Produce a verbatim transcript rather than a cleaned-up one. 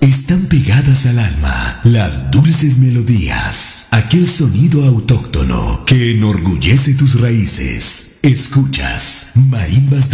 Están pegadas al alma las dulces melodías, aquel sonido autóctono que enorgullece tus raíces. Escuchas Marimbas